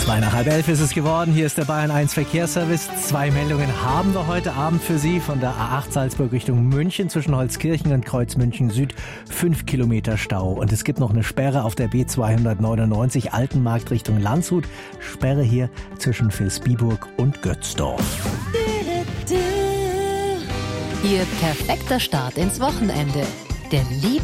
10:02 ist es geworden. Hier ist der Bayern 1 Verkehrsservice. 2 Meldungen haben wir heute Abend für Sie. Von der A8 Salzburg Richtung München zwischen Holzkirchen und Kreuz München Süd 5 Kilometer Stau. Und es gibt noch eine Sperre auf der B299 Altenmarkt Richtung Landshut. Sperre hier zwischen Vilsbiburg und Götzdorf. Ihr perfekter Start ins Wochenende. Der Liebe